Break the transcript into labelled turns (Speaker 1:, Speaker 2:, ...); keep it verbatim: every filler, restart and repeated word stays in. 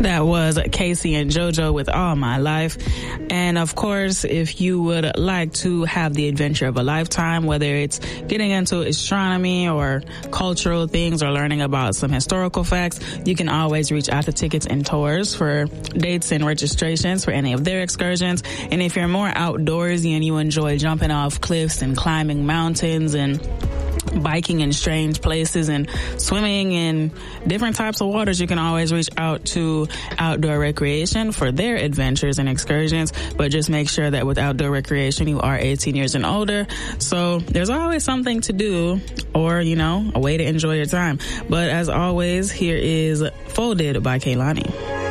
Speaker 1: That was Casey and JoJo with All My Life. And of course, if you would like to have the adventure of a lifetime, whether it's getting into astronomy or cultural things or learning about some historical facts, you can always reach out to Tickets and Tours for dates and registrations for any of their excursions. And if you're more outdoorsy and you enjoy jumping off cliffs and climbing mountains and biking in strange places and swimming in different types of waters, you can always reach out to Outdoor Recreation for their adventures and excursions. But just make sure that with Outdoor Recreation, you are eighteen years and older. So there's always something to do, or, you know, a way to enjoy your time. But as always, here is Folded by Kehlani.